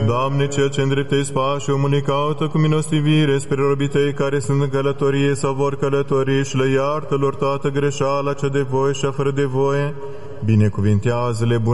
Doamne, Cel ce îndreptezi pașii omului, caută cu milostivire spre robii Tăi care sunt în călătorie sau vor călători și le iartă lor toată greșeala cea de voie și fără de voie. Binecuvintează-le,